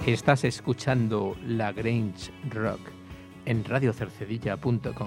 Estás escuchando La Grange Rock en radiocercedilla.com.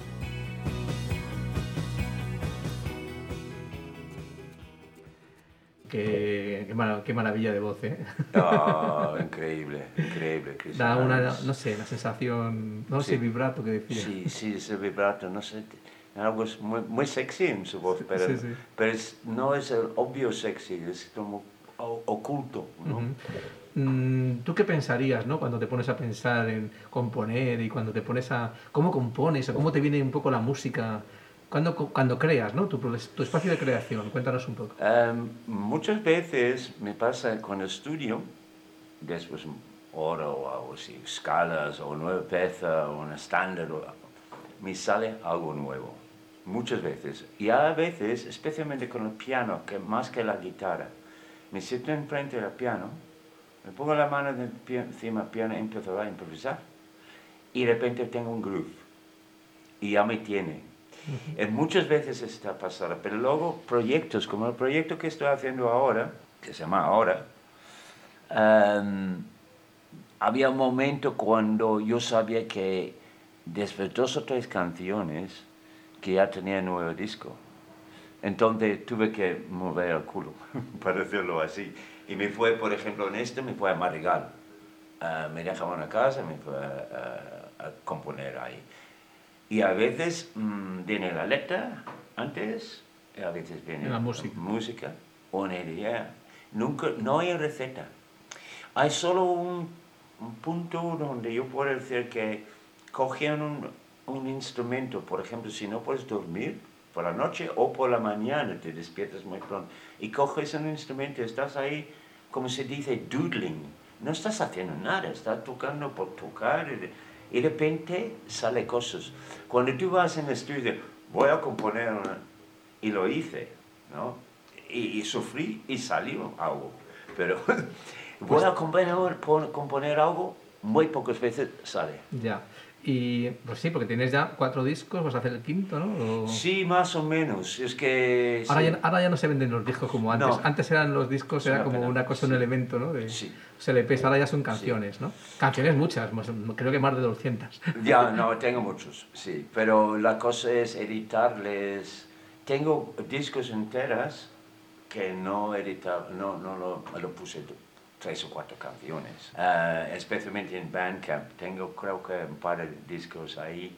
Qué maravilla de voz, ¿eh? Oh, increíble, Da una, no sé, la sensación, no sé, Sí. el vibrato que decía. Sí, ese vibrato, no sé, algo es muy sexy en su voz, pero, Sí, sí. pero no es el obvio sexy, es como oculto, ¿no? ¿Tú qué pensarías, ¿no? Cuando te pones a pensar en componer y cuando te pones a... ¿Cómo compones o cómo te viene un poco la música? Cuando creas, ¿no? Tu espacio de creación, cuéntanos un poco. Muchas veces me pasa cuando estudio, después hora o algo así, escalas o nueva pieza o una estándar, me sale algo nuevo, muchas veces. Y a veces, especialmente con el piano, que más que la guitarra, me siento enfrente del piano, me pongo la mano encima del piano y empiezo a improvisar. Y de repente tengo un groove. Y ya me tiene. Muchas veces está pasando, pero luego proyectos, como el proyecto que estoy haciendo ahora, que se llama Ahora, había un momento cuando yo sabía que después de 2 o 3 canciones que ya tenía un nuevo disco. Entonces tuve que mover el culo, para decirlo así. Y me fue, por ejemplo, me fue a Madrigal. Me dejaba una casa, me fue a componer ahí. Y a veces viene la letra antes, y a veces viene La música. una idea. No hay receta. Hay solo un punto donde yo puedo decir que cogen un instrumento, por ejemplo, si no puedes dormir por la noche o por la mañana, te despiertas muy pronto, y coges un instrumento, estás ahí, como se dice, doodling. No estás haciendo nada, estás tocando por tocar. Y de repente sale cosas. Cuando tú vas en el estudio, voy a componer y lo hice, ¿no? Y sufrí y salió algo. Pero voy a componer algo, muy pocas veces sale. Ya. Y pues sí, porque tienes ya 4 discos, vas a hacer el quinto, ¿no? Sí, más o menos. Es que... Ahora ya no se venden los discos como antes. No. Antes eran los discos, era como una cosa, un elemento, ¿no? Sí. LPs, ahora ya son canciones, ¿no? Canciones muchas, creo que más de 200. Ya, no, tengo muchos, sí. Pero la cosa es editarles. Tengo discos enteras que no editaba, no lo puse 3 o 4 canciones. Especialmente en Bandcamp. Tengo creo que un par de discos ahí.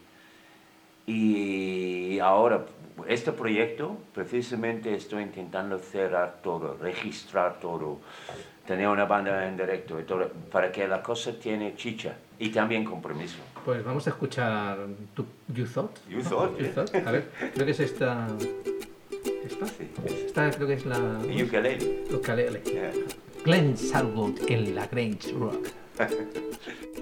Y ahora, este proyecto, precisamente estoy intentando cerrar todo, registrar todo, tener una banda en directo y todo, para que la cosa tiene chicha y también compromiso. Pues vamos a escuchar You Thought. You Thought, You Thought. A ver, creo que es esta. Sí. Esta creo que es la... Ukulele. Ukulele. Yeah. Glenn Salwood en La Grange Rock.